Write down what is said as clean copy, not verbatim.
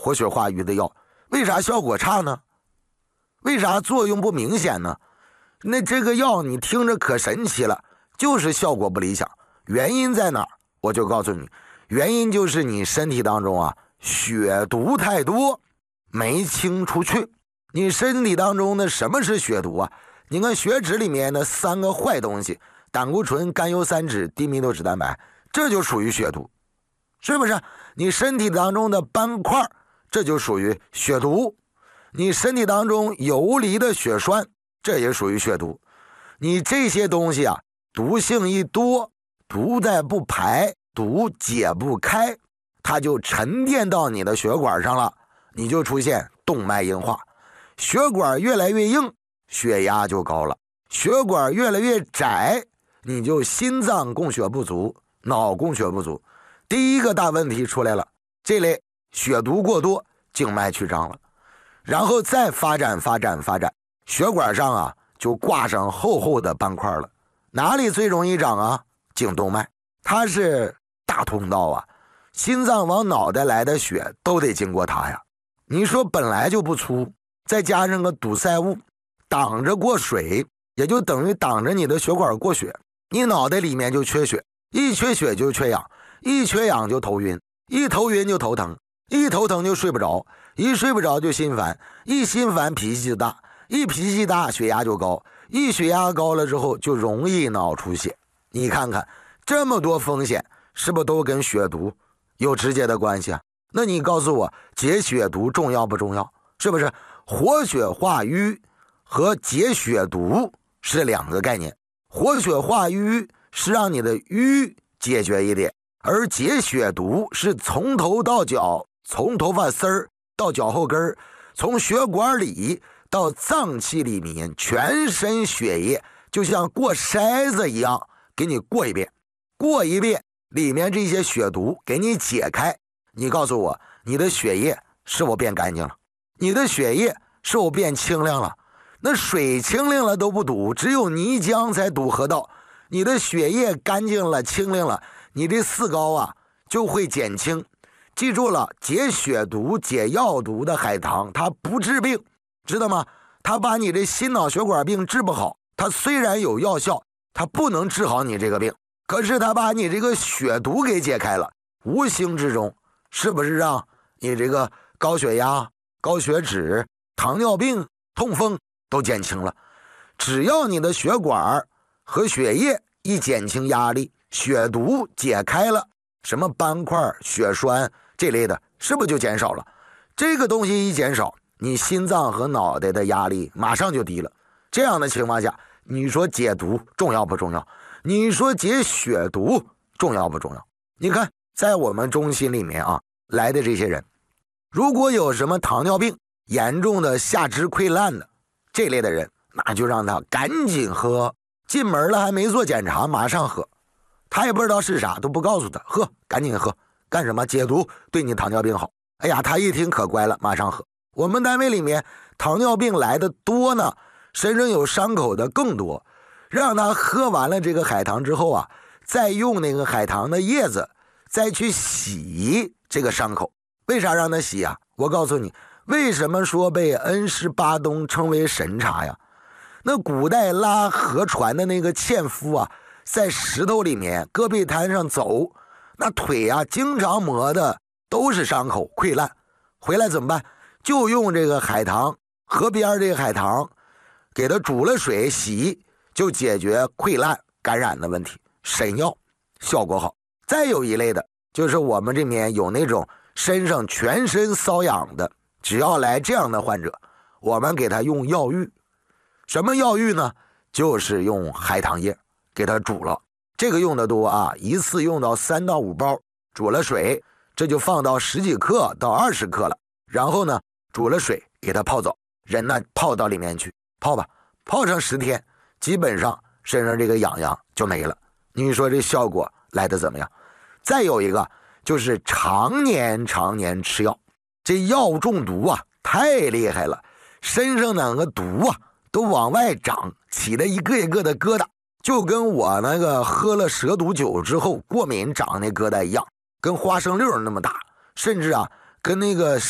活血化瘀的药，为啥效果差呢？为啥作用不明显呢？那这个药你听着可神奇了，就是效果不理想。原因在哪儿？我就告诉你，原因就是你身体当中啊血毒太多，没清出去。你身体当中的什么是血毒啊？你看血脂里面的3个坏东西，胆固醇、甘油三酯、低密度脂蛋白，这就属于血毒，是不是？你身体当中的斑块，这就属于血毒。你身体当中游离的血栓，这也属于血毒。你这些东西啊，毒性一多，毒在不排，毒解不开，它就沉淀到你的血管上了，你就出现动脉硬化。血管越来越硬，血压就高了；血管越来越窄，你就心脏供血不足，脑供血不足。第一个大问题出来了，这类血毒过多，静脉曲张了。然后再发展，血管上啊就挂上厚厚的斑块了。哪里最容易长啊？颈动脉，它是大通道啊，心脏往脑袋来的血都得经过它呀。你说本来就不粗，再加上个堵塞物，挡着过水，也就等于挡着你的血管过血，你脑袋里面就缺血，一缺血就缺氧，一缺氧就头晕，一头晕就头疼，一头疼就睡不着，一睡不着就心烦，一心烦脾气就大，一脾气大血压就高，一血压高了之后就容易脑出血。你看看这么多风险，是不是都跟血毒有直接的关系啊？那你告诉我，解血毒重要不重要？是不是？活血化瘀和解血毒是2个概念。活血化瘀是让你的瘀解决一点，而解血毒是从头到脚，从头发丝儿到脚后跟，从血管里到脏器里面，全身血液就像过筛子一样给你过一遍，里面这些血毒给你解开。你告诉我，你的血液是否变干净了？你的血液是否变清亮了？那水清亮了都不堵，只有泥浆才堵河道。你的血液干净了，清亮了，你这4高啊就会减轻。记住了，解血毒、解药毒的海棠，它不治病，知道吗？它把你这心脑血管病治不好，它虽然有药效，它不能治好你这个病，可是它把你这个血毒给解开了，无形之中是不是让你这个高血压、高血脂、糖尿病、痛风都减轻了？只要你的血管和血液一减轻压力，血毒解开了，什么斑块、血栓这类的，是不是就减少了？这个东西一减少，你心脏和脑袋的压力马上就低了。这样的情况下，你说解毒重要不重要？你说解血毒重要不重要？你看在我们中心里面啊来的这些人，如果有什么糖尿病、严重的下肢溃烂的这类的人，那就让他赶紧喝，进门了还没做检查马上喝，他也不知道是啥，都不告诉他，喝，赶紧喝，干什么？解毒，对你糖尿病好。哎呀，他一听可乖了，马上喝。我们单位里面糖尿病来的多呢，身上有伤口的更多，让他喝完了这个海棠之后啊，再用那个海棠的叶子再去洗这个伤口。为啥让他洗啊？我告诉你，为什么说被恩师巴东称为神茶呀？那古代拉河船的那个纤夫啊，在石头里面戈壁滩上走，那腿啊经常磨的都是伤口溃烂，回来怎么办？就用这个海棠，河边这个海棠给它煮了水洗，就解决溃烂感染的问题，神药，效果好。再有一类的就是我们这边有那种身上全身瘙痒的，只要来这样的患者，我们给他用药浴。什么药浴呢？就是用海棠叶给他煮了，这个用的多啊，一次用到3到5包，煮了水，这就放到10几克到20克了，然后呢煮了水给他泡澡，人呢泡到里面去泡吧，泡上10天，基本上身上这个痒痒就没了。你说这效果来的怎么样？再有一个就是常年吃药，这药中毒啊太厉害了，身上那个毒啊都往外长，起了一个一个的疙瘩，就跟我那个喝了蛇毒酒之后过敏长那疙瘩一样，跟花生粒那么大，甚至啊跟那个